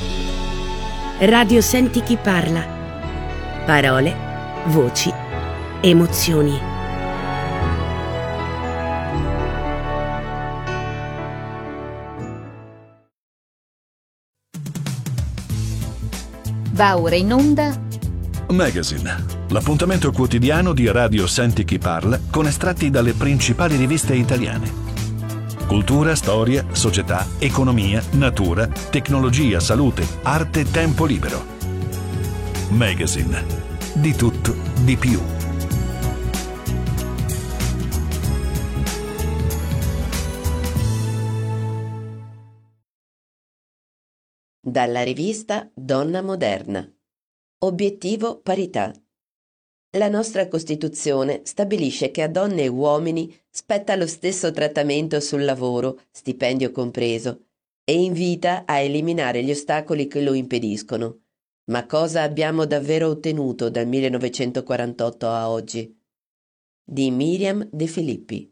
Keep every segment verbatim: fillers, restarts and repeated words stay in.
Radio Senti chi parla. Parole, voci, emozioni. Va ora in onda Magazine, l'appuntamento quotidiano di Radio Senti chi parla con estratti dalle principali riviste italiane. Cultura, storia, società, economia, natura, tecnologia, salute, arte, tempo libero. Magazine. Di tutto, di più. Dalla rivista Donna Moderna. Obiettivo parità. La nostra Costituzione stabilisce che a donne e uomini spetta lo stesso trattamento sul lavoro, stipendio compreso, e invita a eliminare gli ostacoli che lo impediscono. Ma cosa abbiamo davvero ottenuto dal millenovecentoquarantotto a oggi? Di Miriam De Filippi.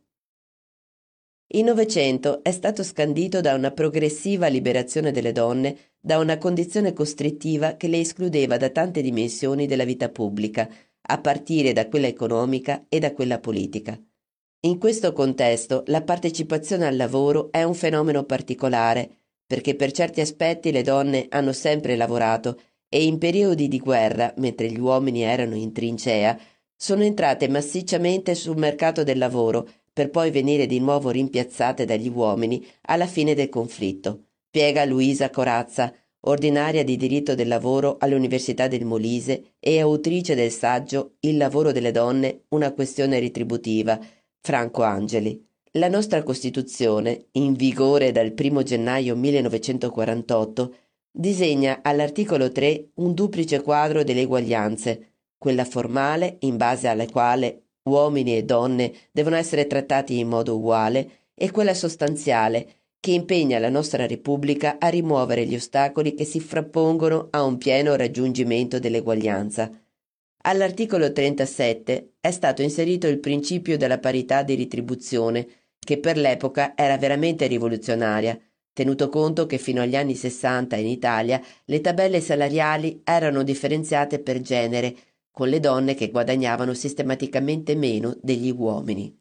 Il Novecento è stato scandito da una progressiva liberazione delle donne da una condizione costrittiva che le escludeva da tante dimensioni della vita pubblica, a partire da quella economica e da quella politica. In questo contesto la partecipazione al lavoro è un fenomeno particolare, perché per certi aspetti le donne hanno sempre lavorato e in periodi di guerra, mentre gli uomini erano in trincea, sono entrate massicciamente sul mercato del lavoro per poi venire di nuovo rimpiazzate dagli uomini alla fine del conflitto, spiega Luisa Corazza, ordinaria di diritto del lavoro all'Università del Molise e autrice del saggio Il lavoro delle donne, una questione retributiva, Franco Angeli. La nostra Costituzione, in vigore dal primo gennaio millenovecentoquarantotto, disegna all'articolo tre un duplice quadro delle eguaglianze, quella formale, in base alla quale uomini e donne devono essere trattati in modo uguale, e quella sostanziale, che impegna la nostra Repubblica a rimuovere gli ostacoli che si frappongono a un pieno raggiungimento dell'eguaglianza. All'articolo trentasette è stato inserito il principio della parità di retribuzione, che per l'epoca era veramente rivoluzionaria, tenuto conto che fino agli anni sessanta in Italia le tabelle salariali erano differenziate per genere, con le donne che guadagnavano sistematicamente meno degli uomini.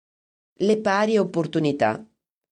Le pari opportunità.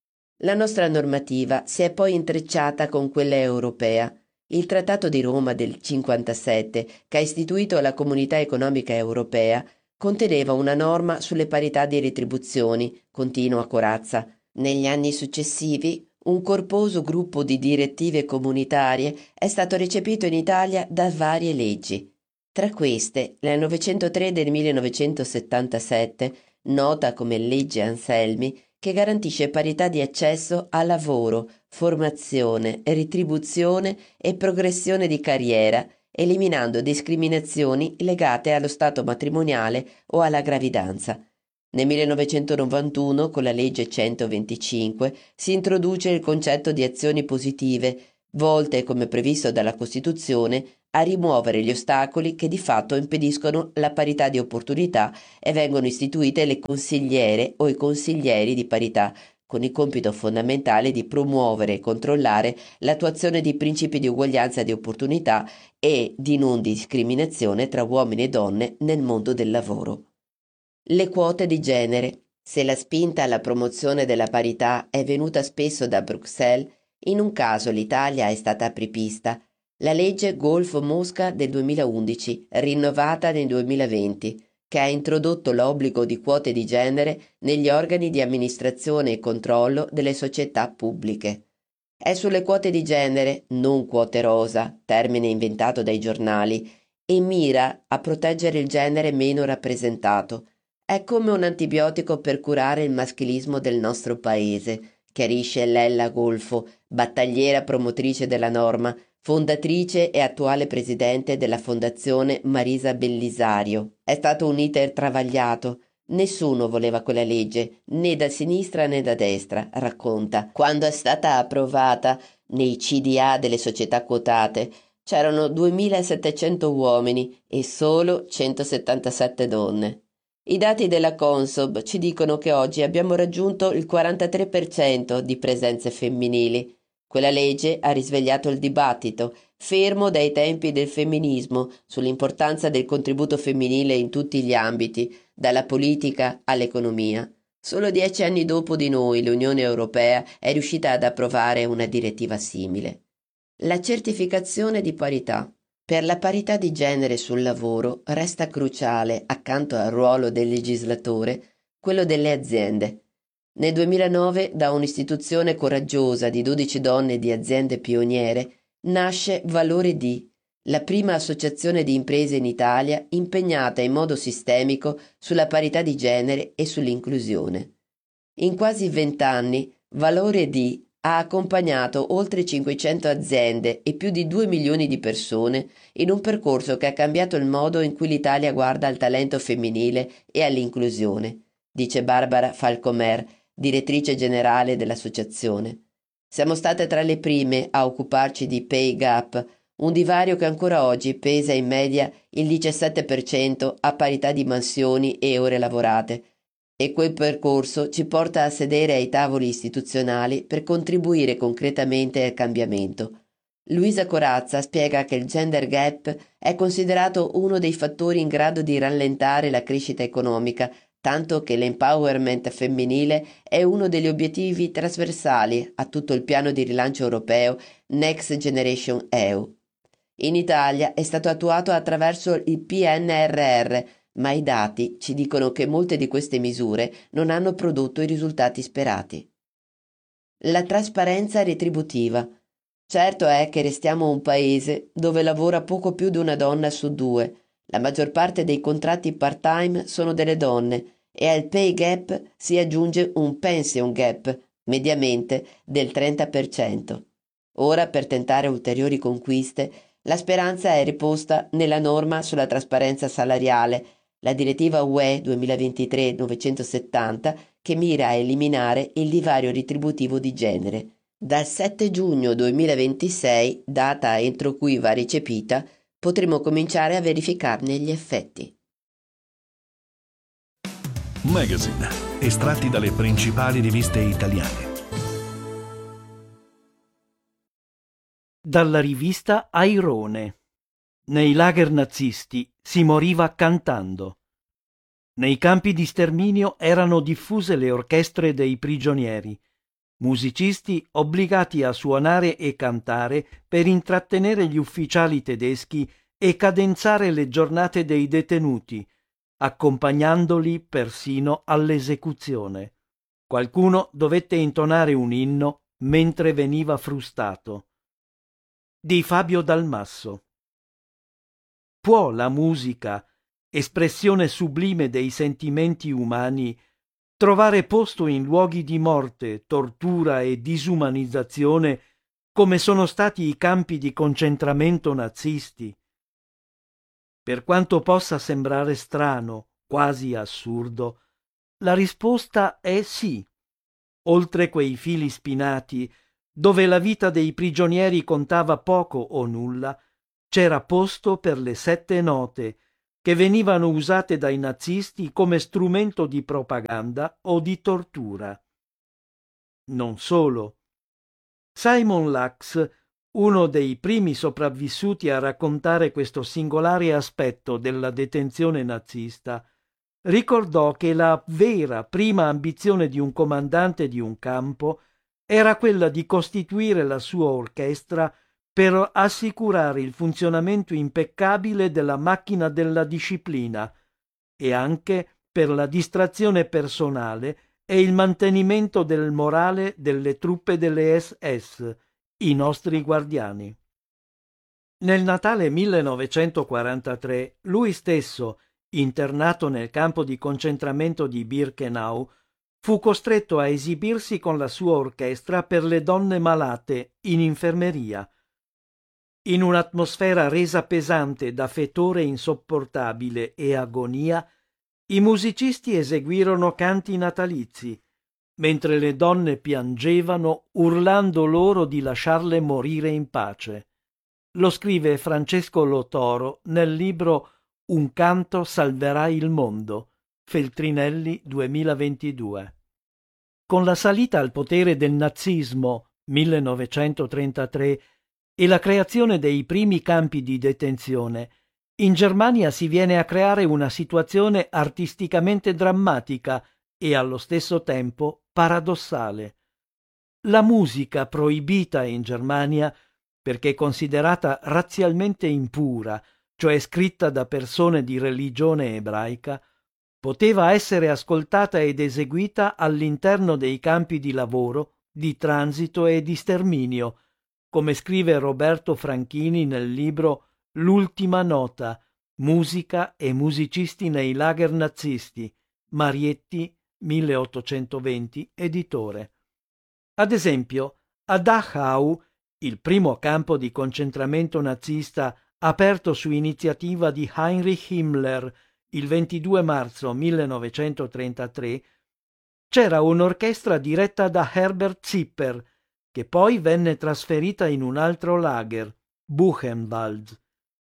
La nostra normativa si è poi intrecciata con quella europea. Il Trattato di Roma del cinquantasette, che ha istituito la Comunità Economica Europea, conteneva una norma sulle parità di retribuzioni, continua Corazza. Negli anni successivi, un corposo gruppo di direttive comunitarie è stato recepito in Italia da varie leggi. Tra queste, la novecentotre del millenovecentosettantasette, nota come legge Anselmi, che garantisce parità di accesso a lavoro, formazione, retribuzione e progressione di carriera, eliminando discriminazioni legate allo stato matrimoniale o alla gravidanza. Nel millenovecentonovantuno, con la legge centoventicinque, si introduce il concetto di azioni positive, volte, come previsto dalla Costituzione, a rimuovere gli ostacoli che di fatto impediscono la parità di opportunità, e vengono istituite le consigliere o i consiglieri di parità, con il compito fondamentale di promuovere e controllare l'attuazione di principi di uguaglianza di opportunità e di non discriminazione tra uomini e donne nel mondo del lavoro. Le quote di genere. Se la spinta alla promozione della parità è venuta spesso da Bruxelles, in un caso l'Italia è stata apripista. La legge Golfo-Mosca del duemilaundici, rinnovata nel duemilaventi, che ha introdotto l'obbligo di quote di genere negli organi di amministrazione e controllo delle società pubbliche. È sulle quote di genere, non quote rosa, termine inventato dai giornali, e mira a proteggere il genere meno rappresentato. È come un antibiotico per curare il maschilismo del nostro paese, chiarisce Lella Golfo, battagliera promotrice della norma, fondatrice e attuale presidente della Fondazione Marisa Bellisario. È stato un iter travagliato. Nessuno voleva quella legge, né da sinistra né da destra, racconta. Quando è stata approvata nei C D A delle società quotate, c'erano duemilasettecento uomini e solo centosettantasette donne. I dati della Consob ci dicono che oggi abbiamo raggiunto il quarantatré per cento di presenze femminili. Quella legge ha risvegliato il dibattito, fermo dai tempi del femminismo, sull'importanza del contributo femminile in tutti gli ambiti, dalla politica all'economia. Solo dieci anni dopo di noi l'Unione Europea è riuscita ad approvare una direttiva simile. La certificazione di parità. Per la parità di genere sul lavoro resta cruciale, accanto al ruolo del legislatore, quello delle aziende. Nel duemilanove, da un'istituzione coraggiosa di dodici donne di aziende pioniere, nasce Valore D, la prima associazione di imprese in Italia impegnata in modo sistemico sulla parità di genere e sull'inclusione. In quasi vent'anni, Valore D ha accompagnato oltre cinquecento aziende e più di due milioni di persone in un percorso che ha cambiato il modo in cui l'Italia guarda al talento femminile e all'inclusione, dice Barbara Falcomer, direttrice generale dell'associazione. Siamo state tra le prime a occuparci di pay gap, un divario che ancora oggi pesa in media il diciassette per cento a parità di mansioni e ore lavorate, e quel percorso ci porta a sedere ai tavoli istituzionali per contribuire concretamente al cambiamento. Luisa Corazza spiega che il gender gap è considerato uno dei fattori in grado di rallentare la crescita economica, tanto che l'empowerment femminile è uno degli obiettivi trasversali a tutto il piano di rilancio europeo Next Generation E U. In Italia è stato attuato attraverso il P N R R, ma i dati ci dicono che molte di queste misure non hanno prodotto i risultati sperati. La trasparenza retributiva. Certo è che restiamo un paese dove lavora poco più di una donna su due. La maggior parte dei contratti part-time sono delle donne e al pay gap si aggiunge un pension gap, mediamente del trenta per cento. Ora, per tentare ulteriori conquiste, la speranza è riposta nella norma sulla trasparenza salariale, la direttiva U E duemilaventitré novecentosettanta, che mira a eliminare il divario retributivo di genere. Dal sette giugno duemilaventisei, data entro cui va recepita, potremo cominciare a verificarne gli effetti. Magazine, estratti dalle principali riviste italiane. Dalla rivista Airone. Nei lager nazisti si moriva cantando. Nei campi di sterminio erano diffuse le orchestre dei prigionieri, musicisti obbligati a suonare e cantare per intrattenere gli ufficiali tedeschi e cadenzare le giornate dei detenuti, accompagnandoli persino all'esecuzione. Qualcuno dovette intonare un inno mentre veniva frustato. Di Fabio Dalmasso. Può la musica, espressione sublime dei sentimenti umani, trovare posto in luoghi di morte, tortura e disumanizzazione come sono stati i campi di concentramento nazisti? Per quanto possa sembrare strano, quasi assurdo, la risposta è sì. Oltre quei fili spinati, dove la vita dei prigionieri contava poco o nulla, c'era posto per le sette note, che venivano usate dai nazisti come strumento di propaganda o di tortura. Non solo. Simon Lax, uno dei primi sopravvissuti a raccontare questo singolare aspetto della detenzione nazista, ricordò che la vera prima ambizione di un comandante di un campo era quella di costituire la sua orchestra per assicurare il funzionamento impeccabile della macchina della disciplina e anche per la distrazione personale e il mantenimento del morale delle truppe delle S S, i nostri guardiani. Nel Natale millenovecentoquarantatré, lui stesso, internato nel campo di concentramento di Birkenau, fu costretto a esibirsi con la sua orchestra per le donne malate in infermeria. In un'atmosfera resa pesante da fetore insopportabile e agonia, i musicisti eseguirono canti natalizi, mentre le donne piangevano urlando loro di lasciarle morire in pace. Lo scrive Francesco Lotoro nel libro Un canto salverà il mondo, Feltrinelli duemilaventidue. Con la salita al potere del nazismo millenovecentotrentatré, e la creazione dei primi campi di detenzione, in Germania si viene a creare una situazione artisticamente drammatica e allo stesso tempo paradossale. La musica proibita in Germania, perché considerata razzialmente impura, cioè scritta da persone di religione ebraica, poteva essere ascoltata ed eseguita all'interno dei campi di lavoro, di transito e di sterminio, come scrive Roberto Franchini nel libro L'ultima nota, musica e musicisti nei lager nazisti, Marietti, milleottocentoventi, editore. Ad esempio, a Dachau, il primo campo di concentramento nazista aperto su iniziativa di Heinrich Himmler il ventidue marzo millenovecentotrentatré, c'era un'orchestra diretta da Herbert Zipper, che poi venne trasferita in un altro lager, Buchenwald.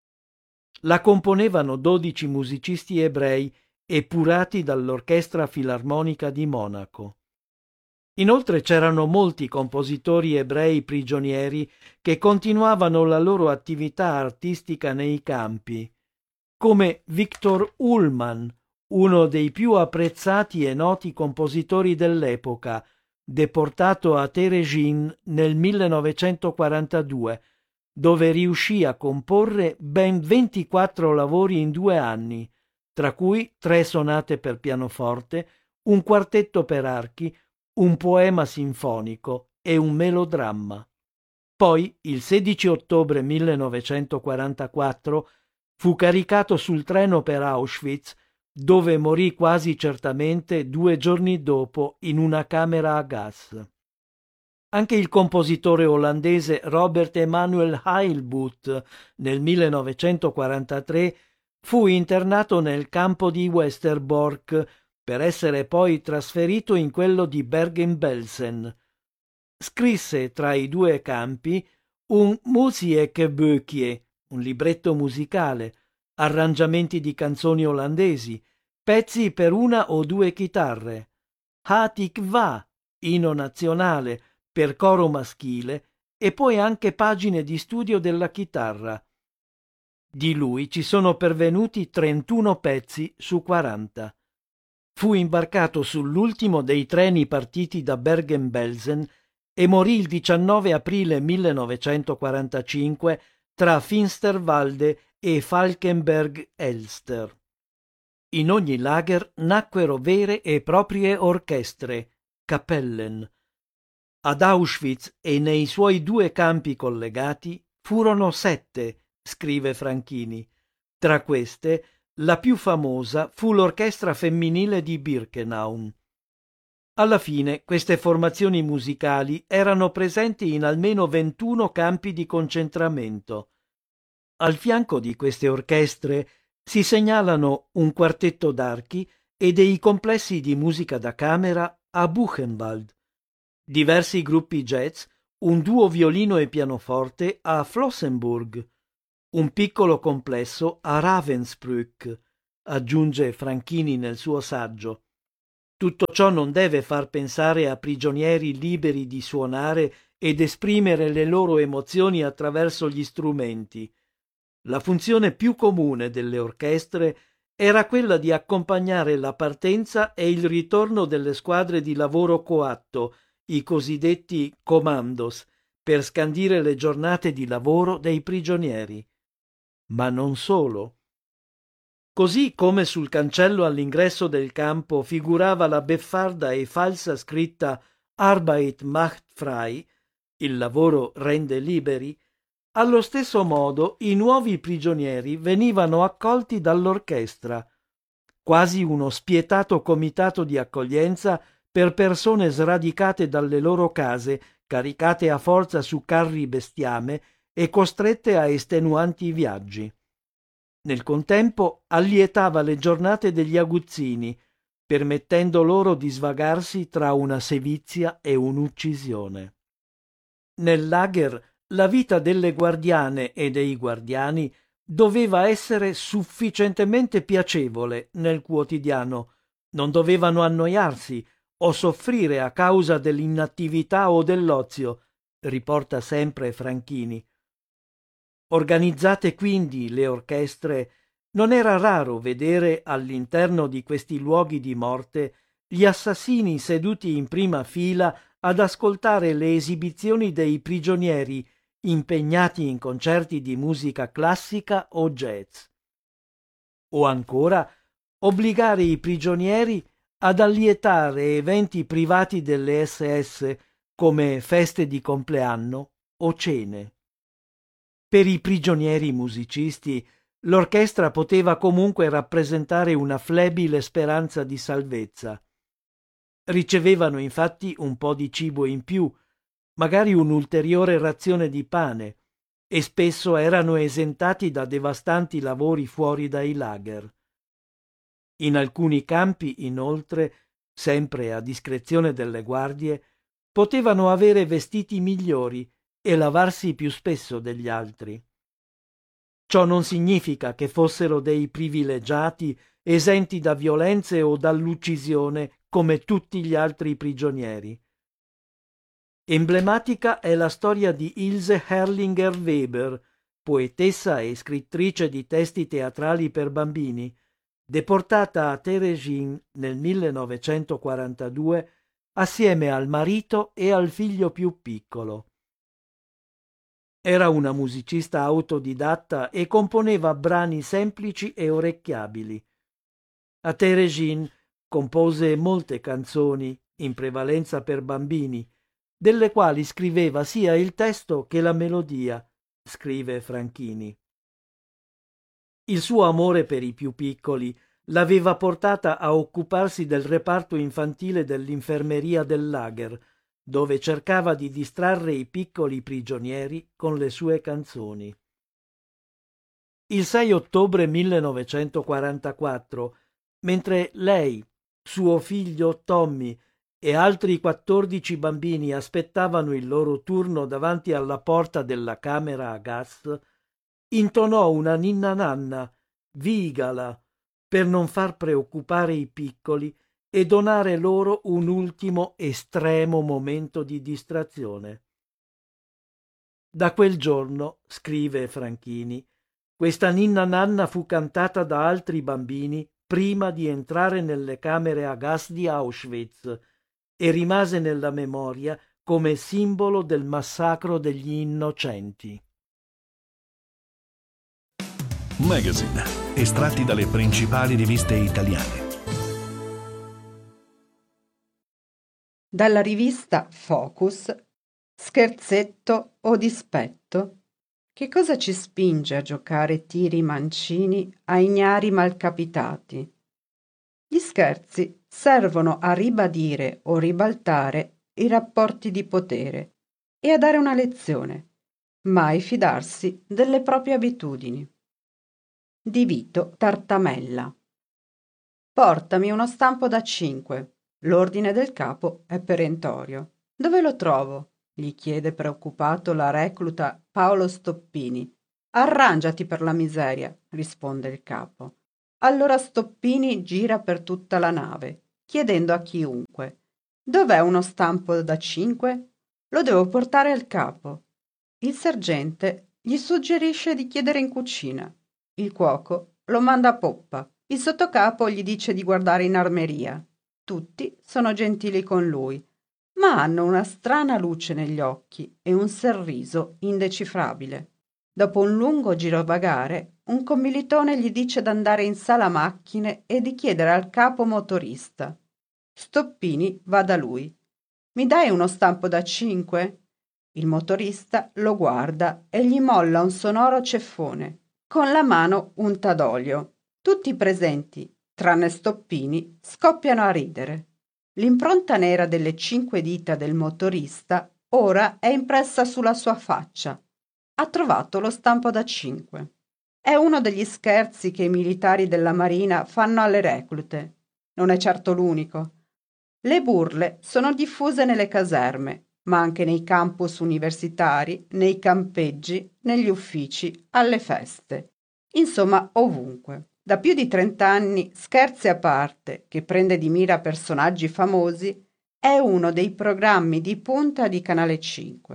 La componevano dodici musicisti ebrei epurati dall'Orchestra Filarmonica di Monaco. Inoltre c'erano molti compositori ebrei prigionieri che continuavano la loro attività artistica nei campi, come Victor Ullmann, uno dei più apprezzati e noti compositori dell'epoca, deportato a Teregin nel millenovecentoquarantadue, dove riuscì a comporre ben ventiquattro lavori in due anni, tra cui tre sonate per pianoforte, un quartetto per archi, un poema sinfonico e un melodramma. Poi, il sedici ottobre millenovecentoquarantaquattro, fu caricato sul treno per Auschwitz, dove morì quasi certamente due giorni dopo in una camera a gas. Anche il compositore olandese Robert Emanuel Heilbutt nel millenovecentoquarantatré fu internato nel campo di Westerbork per essere poi trasferito in quello di Bergen-Belsen. Scrisse tra i due campi un Musikböckje, un libretto musicale, arrangiamenti di canzoni olandesi, pezzi per una o due chitarre, Hatikva, inno nazionale, per coro maschile, e poi anche pagine di studio della chitarra. Di lui ci sono pervenuti trentuno pezzi su quaranta. Fu imbarcato sull'ultimo dei treni partiti da Bergen-Belsen e morì il diciannove aprile millenovecentoquarantacinque tra Finsterwalde e Falkenberg-Elster. In ogni lager nacquero vere e proprie orchestre, Kapellen. Ad Auschwitz e nei suoi due campi collegati furono sette, scrive Franchini. Tra queste, la più famosa fu l'orchestra femminile di Birkenau. Alla fine, queste formazioni musicali erano presenti in almeno ventuno campi di concentramento. Al fianco di queste orchestre si segnalano un quartetto d'archi e dei complessi di musica da camera a Buchenwald, diversi gruppi jazz, un duo violino e pianoforte a Flossenburg, un piccolo complesso a Ravensbrück, aggiunge Franchini nel suo saggio. Tutto ciò non deve far pensare a prigionieri liberi di suonare ed esprimere le loro emozioni attraverso gli strumenti. La funzione più comune delle orchestre era quella di accompagnare la partenza e il ritorno delle squadre di lavoro coatto, i cosiddetti commandos, per scandire le giornate di lavoro dei prigionieri. Ma non solo. Così come sul cancello all'ingresso del campo figurava la beffarda e falsa scritta Arbeit macht frei, il lavoro rende liberi, allo stesso modo i nuovi prigionieri venivano accolti dall'orchestra, quasi uno spietato comitato di accoglienza per persone sradicate dalle loro case, caricate a forza su carri bestiame e costrette a estenuanti viaggi. Nel contempo allietava le giornate degli aguzzini, permettendo loro di svagarsi tra una sevizia e un'uccisione. Nel lager la vita delle guardiane e dei guardiani doveva essere sufficientemente piacevole nel quotidiano, non dovevano annoiarsi o soffrire a causa dell'inattività o dell'ozio, riporta sempre Franchini. Organizzate quindi le orchestre, non era raro vedere all'interno di questi luoghi di morte gli assassini seduti in prima fila ad ascoltare le esibizioni dei prigionieri impegnati in concerti di musica classica o jazz. O ancora obbligare i prigionieri ad allietare eventi privati delle esse esse come feste di compleanno o cene. Per i prigionieri musicisti l'orchestra poteva comunque rappresentare una flebile speranza di salvezza. Ricevevano infatti un po' di cibo in più, magari un'ulteriore razione di pane, e spesso erano esentati da devastanti lavori fuori dai lager. In alcuni campi, inoltre, sempre a discrezione delle guardie, potevano avere vestiti migliori e lavarsi più spesso degli altri. Ciò non significa che fossero dei privilegiati esenti da violenze o dall'uccisione come tutti gli altri prigionieri. Emblematica è la storia di Ilse Herrlinger Weber, poetessa e scrittrice di testi teatrali per bambini, deportata a Teresina nel millenovecentoquarantadue assieme al marito e al figlio più piccolo. Era una musicista autodidatta e componeva brani semplici e orecchiabili. A Teresina compose molte canzoni, in prevalenza per bambini, delle quali scriveva sia il testo che la melodia, scrive Franchini. Il suo amore per i più piccoli l'aveva portata a occuparsi del reparto infantile dell'infermeria del lager, dove cercava di distrarre i piccoli prigionieri con le sue canzoni. Il sei ottobre millenovecentoquarantaquattro, mentre lei, suo figlio Tommy e altri quattordici bambini aspettavano il loro turno davanti alla porta della camera a gas, intonò una ninna nanna, vigala, per non far preoccupare i piccoli e donare loro un ultimo estremo momento di distrazione. Da quel giorno, scrive Franchini, questa ninna nanna fu cantata da altri bambini prima di entrare nelle camere a gas di Auschwitz e rimase nella memoria come simbolo del massacro degli innocenti. Magazine, estratti dalle principali riviste italiane. Dalla rivista Focus, scherzetto o dispetto? Che cosa ci spinge a giocare tiri mancini a ignari malcapitati? Gli scherzi servono a ribadire o ribaltare i rapporti di potere e a dare una lezione, mai fidarsi delle proprie abitudini. Di Vito Tartamella. Portami uno stampo da cinque. L'ordine del capo è perentorio. Dove lo trovo? Gli chiede preoccupato la recluta Paolo Stoppini. Arrangiati per la miseria, risponde il capo. Allora Stoppini gira per tutta la nave, chiedendo a chiunque: dov'è uno stampo da cinque? Lo devo portare al capo. Il sergente gli suggerisce di chiedere in cucina. Il cuoco lo manda a poppa. Il sottocapo gli dice di guardare in armeria. Tutti sono gentili con lui, ma hanno una strana luce negli occhi e un sorriso indecifrabile. Dopo un lungo girovagare, un commilitone gli dice d'andare in sala macchine e di chiedere al capo motorista. Stoppini va da lui. Mi dai uno stampo da cinque? Il motorista lo guarda e gli molla un sonoro ceffone, con la mano unta d'olio. Tutti i presenti, tranne Stoppini, scoppiano a ridere. L'impronta nera delle cinque dita del motorista ora è impressa sulla sua faccia. Ha trovato lo stampo da cinque. È uno degli scherzi che i militari della Marina fanno alle reclute. Non è certo l'unico. Le burle sono diffuse nelle caserme, ma anche nei campus universitari, nei campeggi, negli uffici, alle feste. Insomma, ovunque. Da più di trent'anni, Scherzi a parte, che prende di mira personaggi famosi, è uno dei programmi di punta di Canale cinque.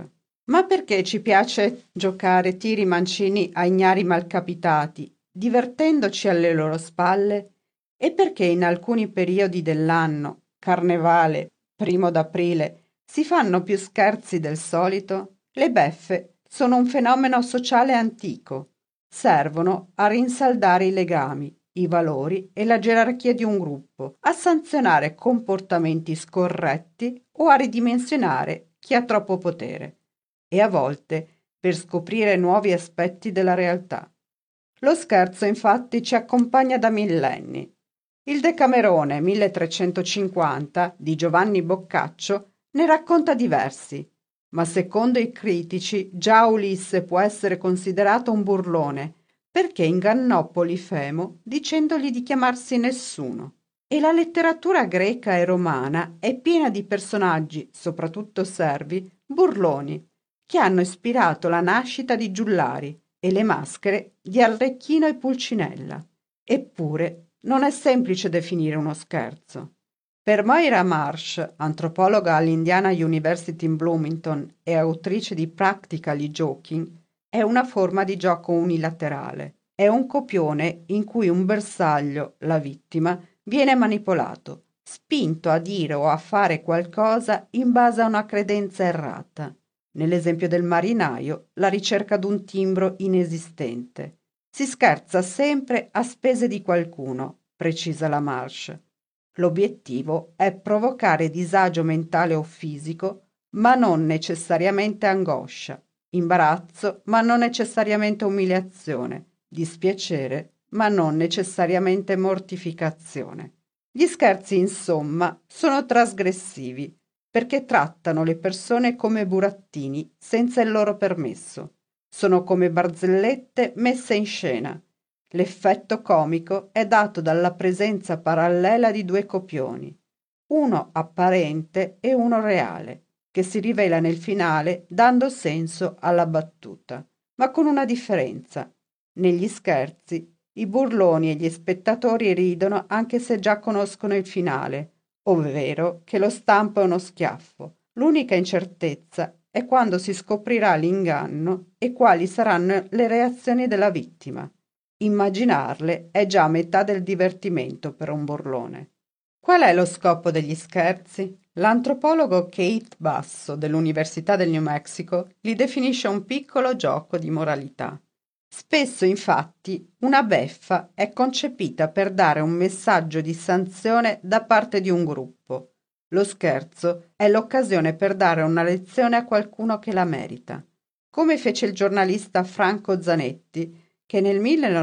Ma perché ci piace giocare tiri mancini a ignari malcapitati, divertendoci alle loro spalle? E perché in alcuni periodi dell'anno, carnevale, primo d'aprile, si fanno più scherzi del solito? Le beffe sono un fenomeno sociale antico. Servono a rinsaldare i legami, i valori e la gerarchia di un gruppo, a sanzionare comportamenti scorretti o a ridimensionare chi ha troppo potere, e a volte per scoprire nuovi aspetti della realtà. Lo scherzo infatti ci accompagna da millenni. Il Decamerone milletrecentocinquanta di Giovanni Boccaccio ne racconta diversi, ma secondo i critici già Ulisse può essere considerato un burlone perché ingannò Polifemo dicendogli di chiamarsi nessuno. E la letteratura greca e romana è piena di personaggi, soprattutto servi, burloni, che hanno ispirato la nascita di Giullari e le maschere di Arlecchino e Pulcinella. Eppure non è semplice definire uno scherzo. Per Moira Marsh, antropologa all'Indiana University in Bloomington e autrice di Practically Joking, è una forma di gioco unilaterale. È un copione in cui un bersaglio, la vittima, viene manipolato, spinto a dire o a fare qualcosa in base a una credenza errata. Nell'esempio del marinaio, la ricerca d'un timbro inesistente. Si scherza sempre a spese di qualcuno, precisa la Marsh. L'obiettivo è provocare disagio mentale o fisico, ma non necessariamente angoscia, imbarazzo, ma non necessariamente umiliazione, dispiacere, ma non necessariamente mortificazione. Gli scherzi, insomma, sono trasgressivi, perché trattano le persone come burattini senza il loro permesso. Sono come barzellette messe in scena. L'effetto comico è dato dalla presenza parallela di due copioni, uno apparente e uno reale, che si rivela nel finale dando senso alla battuta, ma con una differenza. Negli scherzi, i burloni e gli spettatori ridono anche se già conoscono il finale, ovvero che lo stampo è uno schiaffo. L'unica incertezza è quando si scoprirà l'inganno e quali saranno le reazioni della vittima. Immaginarle è già metà del divertimento per un burlone. Qual è lo scopo degli scherzi? L'antropologo Kate Basso dell'Università del New Mexico li definisce un piccolo gioco di moralità. Spesso, infatti, una beffa è concepita per dare un messaggio di sanzione da parte di un gruppo. Lo scherzo è l'occasione per dare una lezione a qualcuno che la merita, come fece il giornalista Franco Zanetti, che nel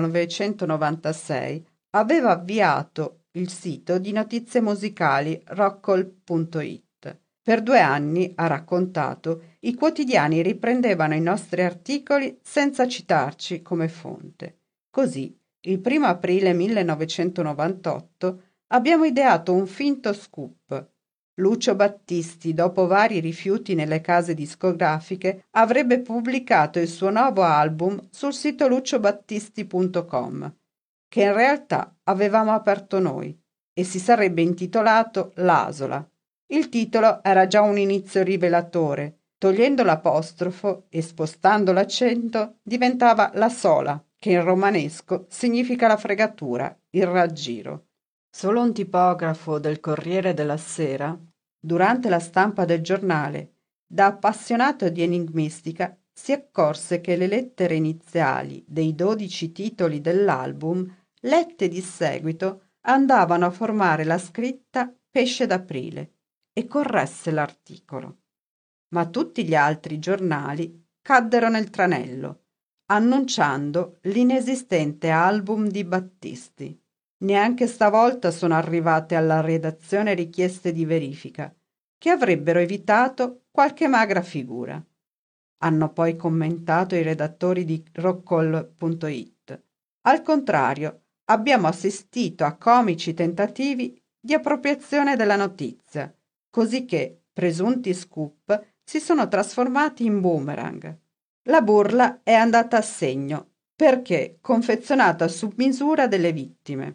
millenovecentonovantasei aveva avviato il sito di notizie musicali rockall punto it. Per due anni, ha raccontato, i quotidiani riprendevano i nostri articoli senza citarci come fonte. Così, il primo aprile millenovecentonovantotto, abbiamo ideato un finto scoop. Lucio Battisti, dopo vari rifiuti nelle case discografiche, avrebbe pubblicato il suo nuovo album sul sito lucio battisti punto com, che in realtà avevamo aperto noi, e si sarebbe intitolato L'Asola. Il titolo era già un inizio rivelatore. Togliendo l'apostrofo e spostando l'accento diventava la sola, che in romanesco significa la fregatura, il raggiro. Solo un tipografo del Corriere della Sera, durante la stampa del giornale, da appassionato di enigmistica, si accorse che le lettere iniziali dei dodici titoli dell'album, lette di seguito, andavano a formare la scritta Pesce d'aprile e corresse l'articolo. Ma tutti gli altri giornali caddero nel tranello, annunciando l'inesistente album di Battisti. Neanche stavolta sono arrivate alla redazione richieste di verifica, che avrebbero evitato qualche magra figura. Hanno poi commentato i redattori di rockall punto it. Al contrario, abbiamo assistito a comici tentativi di appropriazione della notizia, cosicché presunti scoop si sono trasformati in boomerang. La burla è andata a segno, perché confezionata su misura delle vittime.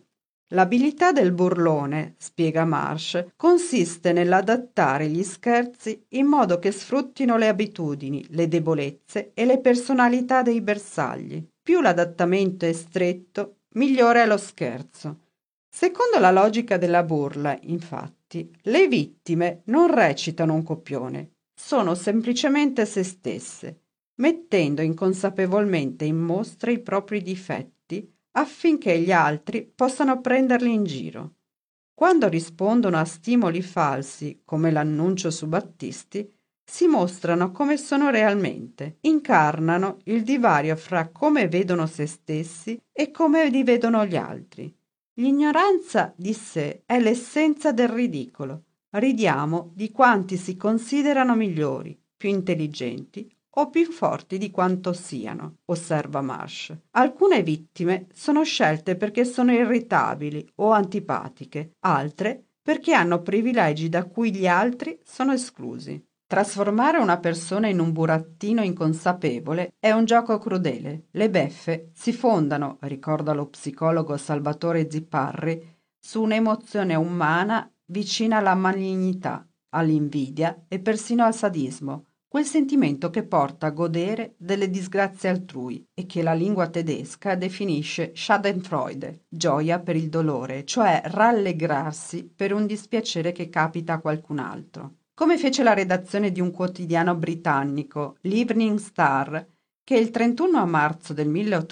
L'abilità del burlone, spiega Marsh, consiste nell'adattare gli scherzi in modo che sfruttino le abitudini, le debolezze e le personalità dei bersagli. Più l'adattamento è stretto, migliore è lo scherzo. Secondo la logica della burla, infatti, le vittime non recitano un copione, sono semplicemente se stesse, mettendo inconsapevolmente in mostra i propri difetti affinché gli altri possano prenderli in giro. Quando rispondono a stimoli falsi, come l'annuncio su Battisti, si mostrano come sono realmente, incarnano il divario fra come vedono se stessi e come li vedono gli altri. L'ignoranza di sé è l'essenza del ridicolo. Ridiamo di quanti si considerano migliori, più intelligenti o più forti di quanto siano, osserva Marsh. Alcune vittime sono scelte perché sono irritabili o antipatiche, altre perché hanno privilegi da cui gli altri sono esclusi. Trasformare una persona in un burattino inconsapevole è un gioco crudele. Le beffe si fondano, ricorda lo psicologo Salvatore Zipparri, su un'emozione umana vicina alla malignità, all'invidia e persino al sadismo, quel sentimento che porta a godere delle disgrazie altrui e che la lingua tedesca definisce Schadenfreude, gioia per il dolore, cioè rallegrarsi per un dispiacere che capita a qualcun altro. Come fece la redazione di un quotidiano britannico, l'Evening Star, che il trentuno marzo del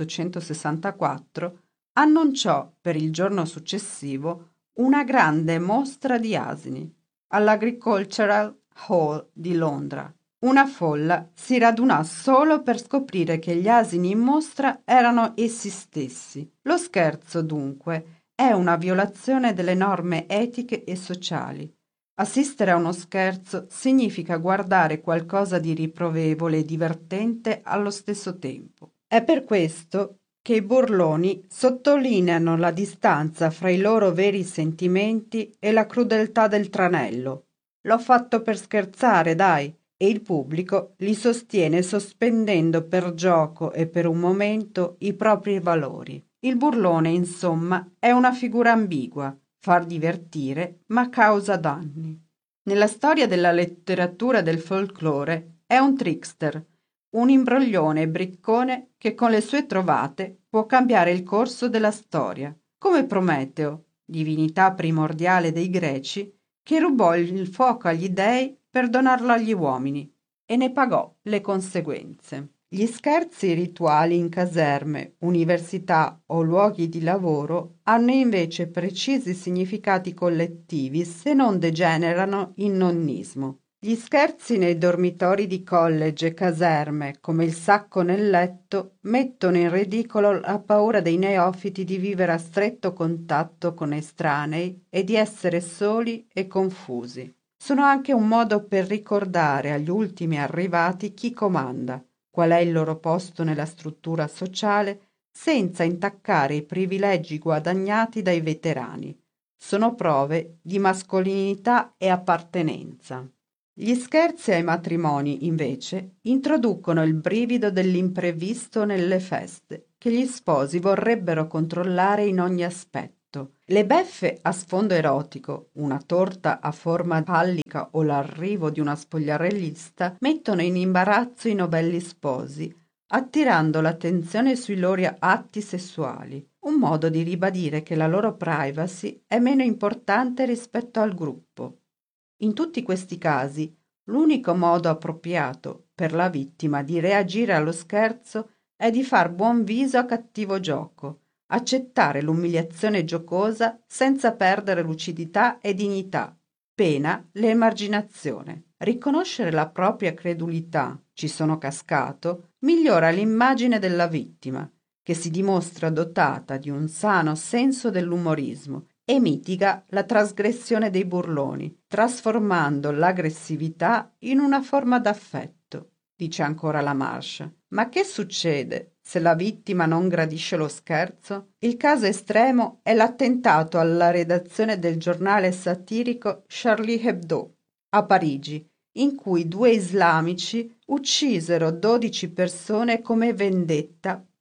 milleottocentosessantaquattro annunciò per il giorno successivo una grande mostra di asini all'Agricultural Hall di Londra. Una folla si radunò solo per scoprire che gli asini in mostra erano essi stessi. Lo scherzo, dunque, è una violazione delle norme etiche e sociali. Assistere a uno scherzo significa guardare qualcosa di riprovevole e divertente allo stesso tempo. È per questo che i burloni sottolineano la distanza fra i loro veri sentimenti e la crudeltà del tranello. L'ho fatto per scherzare, dai! E il pubblico li sostiene sospendendo per gioco e per un momento i propri valori. Il burlone, insomma, è una figura ambigua, far divertire ma causa danni. Nella storia della letteratura del folklore è un trickster, un imbroglione briccone che con le sue trovate può cambiare il corso della storia, come Prometeo, divinità primordiale dei Greci, che rubò il fuoco agli dei per donarlo agli uomini e ne pagò le conseguenze. Gli scherzi rituali in caserme, università o luoghi di lavoro hanno invece precisi significati collettivi se non degenerano in nonnismo. Gli scherzi nei dormitori di college e caserme, come il sacco nel letto, mettono in ridicolo la paura dei neofiti di vivere a stretto contatto con estranei e di essere soli e confusi. Sono anche un modo per ricordare agli ultimi arrivati chi comanda, qual è il loro posto nella struttura sociale, senza intaccare i privilegi guadagnati dai veterani. Sono prove di mascolinità e appartenenza. Gli scherzi ai matrimoni, invece, introducono il brivido dell'imprevisto nelle feste, che gli sposi vorrebbero controllare in ogni aspetto. Le beffe a sfondo erotico, una torta a forma pallica o l'arrivo di una spogliarellista mettono in imbarazzo i novelli sposi, attirando l'attenzione sui loro atti sessuali, un modo di ribadire che la loro privacy è meno importante rispetto al gruppo. In tutti questi casi, l'unico modo appropriato per la vittima di reagire allo scherzo è di far buon viso a cattivo gioco, accettare l'umiliazione giocosa senza perdere lucidità e dignità, pena l'emarginazione. Riconoscere la propria credulità, ci sono cascato, migliora l'immagine della vittima, che si dimostra dotata di un sano senso dell'umorismo e mitiga la trasgressione dei burloni, trasformando l'aggressività in una forma d'affetto, dice ancora la Marsh. Ma che succede se la vittima non gradisce lo scherzo? Il caso estremo è l'attentato alla redazione del giornale satirico Charlie Hebdo a Parigi, in cui due islamici uccisero dodici persone come vendetta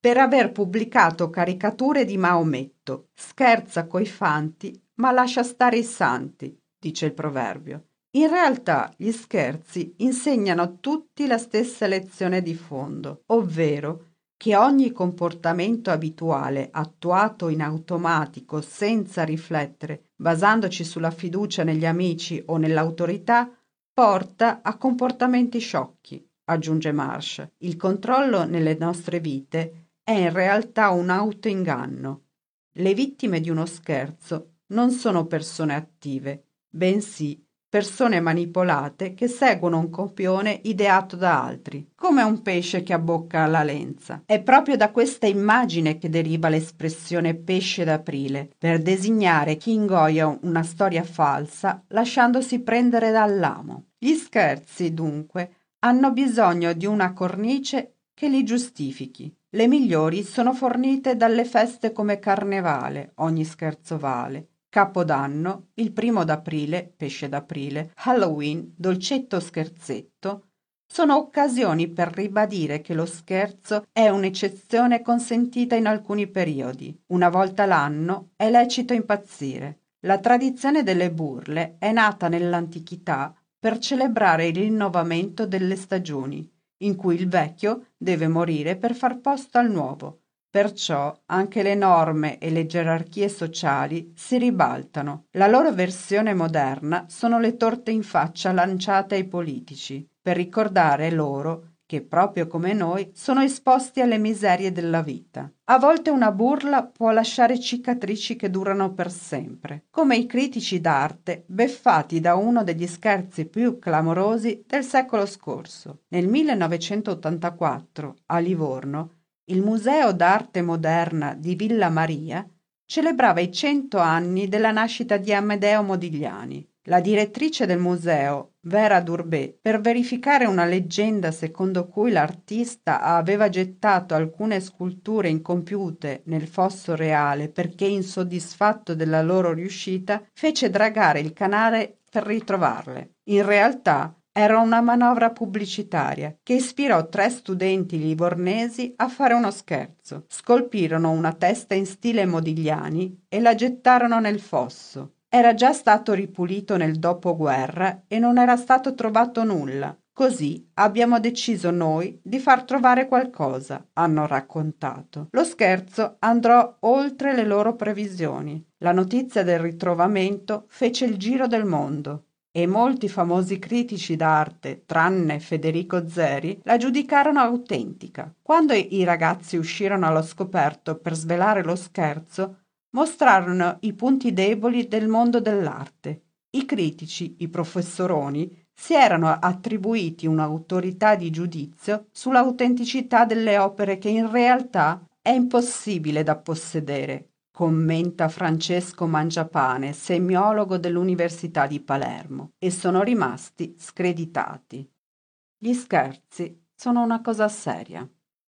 per aver pubblicato caricature di Maometto. Scherza coi fanti, ma lascia stare i santi, dice il proverbio. In realtà gli scherzi insegnano tutti la stessa lezione di fondo, ovvero che ogni comportamento abituale attuato in automatico senza riflettere, basandoci sulla fiducia negli amici o nell'autorità, porta a comportamenti sciocchi, aggiunge Marsh. Il controllo nelle nostre vite è in realtà un autoinganno. Le vittime di uno scherzo non sono persone attive, bensì persone manipolate che seguono un copione ideato da altri, come un pesce che abbocca la lenza. È proprio da questa immagine che deriva l'espressione pesce d'aprile, per designare chi ingoia una storia falsa lasciandosi prendere dall'amo. Gli scherzi, dunque, hanno bisogno di una cornice che li giustifichi. Le migliori sono fornite dalle feste come Carnevale, ogni scherzo vale, Capodanno, il primo d'aprile, pesce d'aprile, Halloween, dolcetto scherzetto, sono occasioni per ribadire che lo scherzo è un'eccezione consentita in alcuni periodi. Una volta l'anno è lecito impazzire. La tradizione delle burle è nata nell'antichità per celebrare il rinnovamento delle stagioni, in cui il vecchio deve morire per far posto al nuovo. Perciò anche le norme e le gerarchie sociali si ribaltano. La loro versione moderna sono le torte in faccia lanciate ai politici, per ricordare loro che, proprio come noi, sono esposti alle miserie della vita. A volte una burla può lasciare cicatrici che durano per sempre, come i critici d'arte beffati da uno degli scherzi più clamorosi del secolo scorso. Nel millenovecentottantaquattro, a Livorno, il Museo d'Arte Moderna di Villa Maria celebrava i cento anni della nascita di Amedeo Modigliani. La direttrice del museo, Vera Durbet, per verificare una leggenda secondo cui l'artista aveva gettato alcune sculture incompiute nel fosso reale perché insoddisfatto della loro riuscita, fece dragare il canale per ritrovarle. In realtà era una manovra pubblicitaria che ispirò tre studenti livornesi a fare uno scherzo. Scolpirono una testa in stile Modigliani e la gettarono nel fosso. Era già stato ripulito nel dopoguerra e non era stato trovato nulla. Così abbiamo deciso noi di far trovare qualcosa, hanno raccontato. Lo scherzo andò oltre le loro previsioni. La notizia del ritrovamento fece il giro del mondo e molti famosi critici d'arte, tranne Federico Zeri, la giudicarono autentica. Quando i ragazzi uscirono allo scoperto per svelare lo scherzo, mostrarono i punti deboli del mondo dell'arte. I critici, i professoroni, si erano attribuiti un'autorità di giudizio sull'autenticità delle opere che in realtà è impossibile da possedere, commenta Francesco Mangiapane, semiologo dell'Università di Palermo, e sono rimasti screditati. Gli scherzi sono una cosa seria.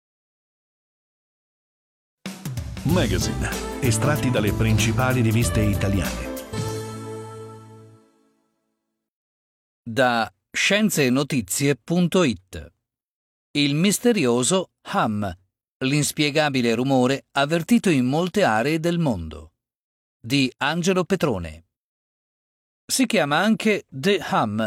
Magazine, estratti dalle principali riviste italiane. Da scienzeenotizie punto it. Il misterioso hum, l'inspiegabile rumore avvertito in molte aree del mondo, di Angelo Petrone. Si chiama anche The Hum